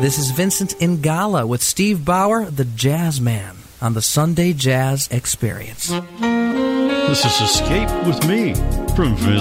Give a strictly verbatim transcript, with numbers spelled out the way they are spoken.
This is Vincent Ingala with Steve Bauer, the Jazz Man, on the Sunday Jazz Experience. This is Escape with me from Vincent.